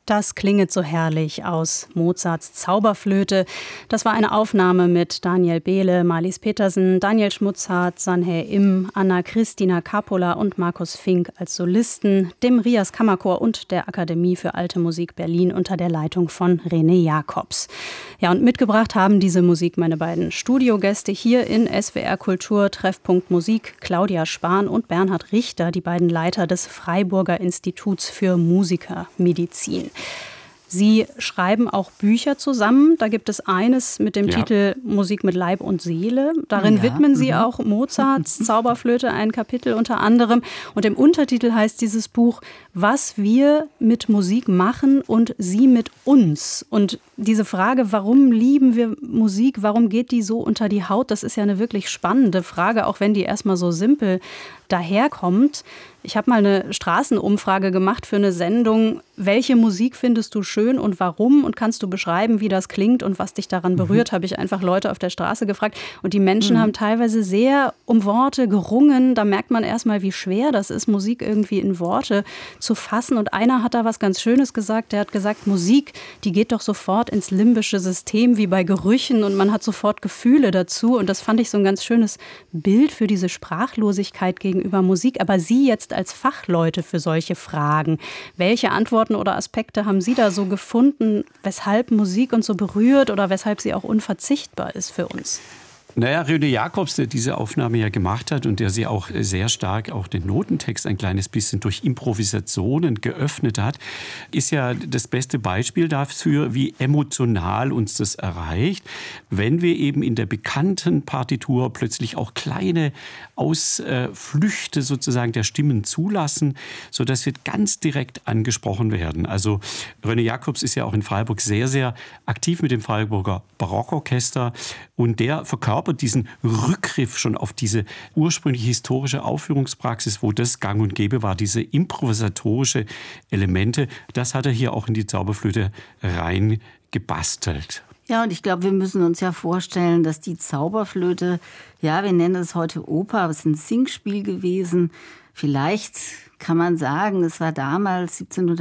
Das klinget so herrlich aus Mozarts Zauberflöte. Das war eine Aufnahme mit Daniel Behle, Marlies Petersen, Daniel Schmutzhardt, Sanhe Im, Anna-Christina Coppola und Markus Fink als Solisten, dem Rias Kammerchor und der Akademie für Alte Musik Berlin unter der Leitung von René Jacobs. Ja, und mitgebracht haben diese Musik meine beiden Studiogäste hier in SWR Kultur Treffpunkt Musik, Claudia Spahn und Bernhard Richter, die beiden Leiter des Freiburger Instituts für Musikermedizin. Sie schreiben auch Bücher zusammen. Da gibt es eines mit dem Titel Musik mit Leib und Seele. Darin widmen Sie auch Mozarts Zauberflöte ein Kapitel unter anderem. Und im Untertitel heißt dieses Buch Was wir mit Musik machen und sie mit uns. Und diese Frage, warum lieben wir Musik, warum geht die so unter die Haut, das ist ja eine wirklich spannende Frage, auch wenn die erstmal so simpel daherkommt. Ich habe mal eine Straßenumfrage gemacht für eine Sendung. Welche Musik findest du schön und warum? Und kannst du beschreiben, wie das klingt und was dich daran berührt? Habe ich einfach Leute auf der Straße gefragt. Und die Menschen haben teilweise sehr um Worte gerungen. Da merkt man erstmal, wie schwer das ist, Musik irgendwie in Worte zu fassen. Und einer hat da was ganz Schönes gesagt. Der hat gesagt, Musik, die geht doch sofort ins limbische System, wie bei Gerüchen. Und man hat sofort Gefühle dazu. Und das fand ich so ein ganz schönes Bild für diese Sprachlosigkeit gegenüber Musik. Aber Sie jetzt als Fachleute für solche Fragen, welche Antworten oder Aspekte haben Sie da so gefunden, weshalb Musik uns so berührt oder weshalb sie auch unverzichtbar ist für uns? Naja, René Jacobs, der diese Aufnahme ja gemacht hat und der sie auch sehr stark auch den Notentext ein kleines bisschen durch Improvisationen geöffnet hat, ist ja das beste Beispiel dafür, wie emotional uns das erreicht, wenn wir eben in der bekannten Partitur plötzlich auch kleine Ausflüchte sozusagen der Stimmen zulassen, sodass wir ganz direkt angesprochen werden. Also René Jacobs ist ja auch in Freiburg sehr, sehr aktiv mit dem Freiburger Barockorchester und der verkörpert diesen Rückgriff schon auf diese ursprüngliche historische Aufführungspraxis, wo das gang und gäbe war, diese improvisatorische Elemente. Das hat er hier auch in die Zauberflöte reingebastelt. Ja, und ich glaube, wir müssen uns ja vorstellen, dass die Zauberflöte, ja, wir nennen es heute Oper, aber es ist ein Singspiel gewesen. Vielleicht kann man sagen, es war damals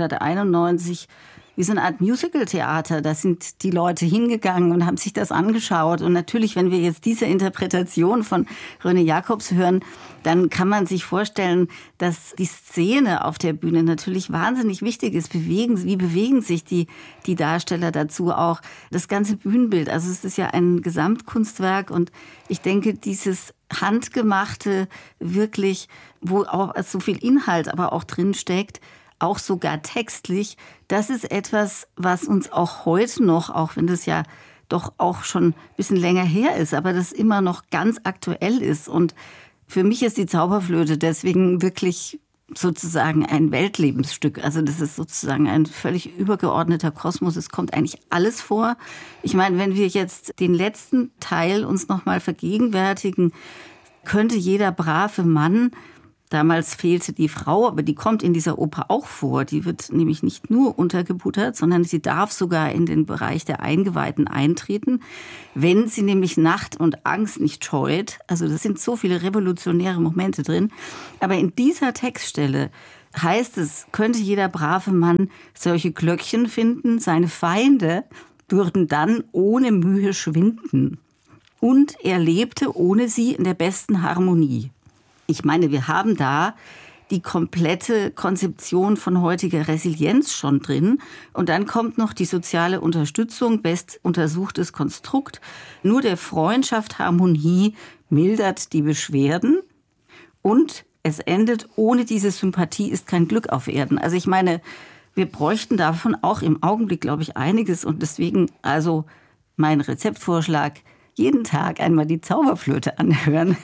1791 wie so eine Art Musical-Theater. Da sind die Leute hingegangen und haben sich das angeschaut. Und natürlich, wenn wir jetzt diese Interpretation von René Jacobs hören, dann kann man sich vorstellen, dass die Szene auf der Bühne natürlich wahnsinnig wichtig ist. Wie bewegen sich die Darsteller dazu auch? Das ganze Bühnenbild, also es ist ja ein Gesamtkunstwerk. Und ich denke, dieses Handgemachte wirklich, wo auch so viel Inhalt aber auch drin steckt, auch sogar textlich, das ist etwas, was uns auch heute noch, auch wenn das ja doch auch schon ein bisschen länger her ist, aber das immer noch ganz aktuell ist. Und für mich ist die Zauberflöte deswegen wirklich sozusagen ein Weltlebensstück. Also das ist sozusagen ein völlig übergeordneter Kosmos. Es kommt eigentlich alles vor. Ich meine, wenn wir jetzt den letzten Teil uns nochmal vergegenwärtigen, könnte jeder brave Mann, damals fehlte die Frau, aber die kommt in dieser Oper auch vor. Die wird nämlich nicht nur untergebuttert, sondern sie darf sogar in den Bereich der Eingeweihten eintreten, wenn sie nämlich Nacht und Angst nicht scheut. Also das sind so viele revolutionäre Momente drin. Aber in dieser Textstelle heißt es, könnte jeder brave Mann solche Glöckchen finden, seine Feinde würden dann ohne Mühe schwinden. Und er lebte ohne sie in der besten Harmonie. Ich meine, wir haben da die komplette Konzeption von heutiger Resilienz schon drin. Und dann kommt noch die soziale Unterstützung, best untersuchtes Konstrukt. Nur der Freundschaft Harmonie mildert die Beschwerden. Und es endet, ohne diese Sympathie ist kein Glück auf Erden. Also ich meine, wir bräuchten davon auch im Augenblick, glaube ich, einiges. Und deswegen also mein Rezeptvorschlag: jeden Tag einmal die Zauberflöte anhören.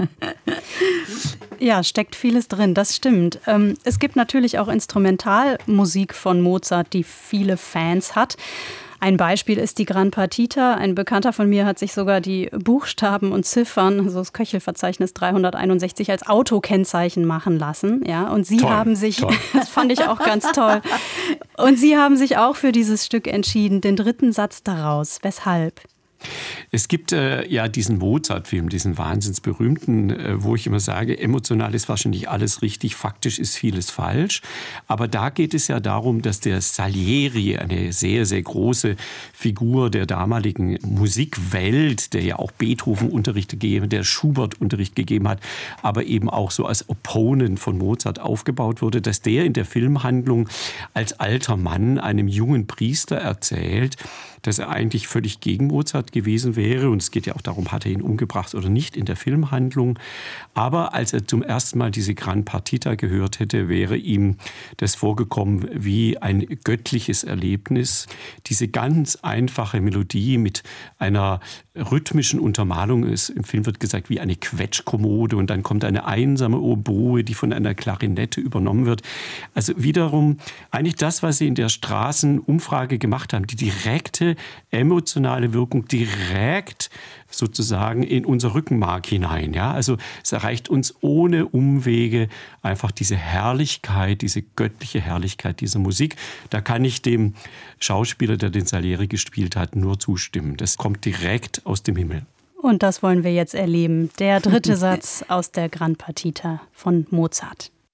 Ja, steckt vieles drin, das stimmt. Es gibt natürlich auch Instrumentalmusik von Mozart, die viele Fans hat. Ein Beispiel ist die Gran Partita. Ein Bekannter von mir hat sich sogar die Buchstaben und Ziffern, also das Köchelverzeichnis 361, als Autokennzeichen machen lassen. Ja, und Sie haben sich, das fand ich auch ganz toll, und Sie haben sich auch für dieses Stück entschieden, den dritten Satz daraus. Weshalb? Es gibt ja diesen Mozart-Film, diesen wahnsinnsberühmten, wo ich immer sage, emotional ist wahrscheinlich alles richtig, faktisch ist vieles falsch. Aber da geht es ja darum, dass der Salieri, eine sehr, sehr große Figur der damaligen Musikwelt, der ja auch Beethoven-Unterricht gegeben hat, der Schubert-Unterricht gegeben hat, aber eben auch so als Opponent von Mozart aufgebaut wurde, dass der in der Filmhandlung als alter Mann einem jungen Priester erzählt, dass er eigentlich völlig gegen Mozart gewesen wäre. Und es geht ja auch darum, hat er ihn umgebracht oder nicht in der Filmhandlung. Aber als er zum ersten Mal diese Gran Partita gehört hätte, wäre ihm das vorgekommen wie ein göttliches Erlebnis. Diese ganz einfache Melodie mit einer rhythmischen Untermalung ist, im Film wird gesagt, wie eine Quetschkommode. Und dann kommt eine einsame Oboe, die von einer Klarinette übernommen wird. Also wiederum eigentlich das, was sie in der Straßenumfrage gemacht haben, die direkte emotionale Wirkung direkt sozusagen in unser Rückenmark hinein. Ja? Also es erreicht uns ohne Umwege einfach diese Herrlichkeit, diese göttliche Herrlichkeit dieser Musik. Da kann ich dem Schauspieler, der den Salieri gespielt hat, nur zustimmen. Das kommt direkt aus dem Himmel. Und das wollen wir jetzt erleben. Der dritte Satz aus der Gran Partita von Mozart.